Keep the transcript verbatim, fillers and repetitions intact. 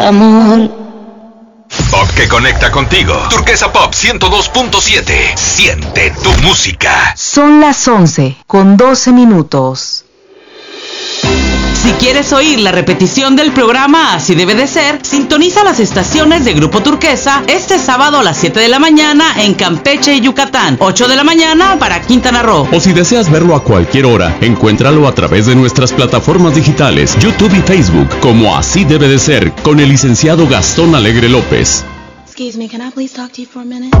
amor. Pop que conecta contigo. Turquesa Pop ciento dos punto siete. Siente tu música. Son las once con doce minutos. Si quieres oír la repetición del programa Así Debe de Ser, sintoniza las estaciones de Grupo Turquesa este sábado a las siete de la mañana en Campeche y Yucatán, ocho de la mañana para Quintana Roo. O si deseas verlo a cualquier hora, encuéntralo a través de nuestras plataformas digitales, YouTube y Facebook, como Así Debe de Ser, con el licenciado Gastón Alegre López. Excuse me, can I please talk to you for a minute?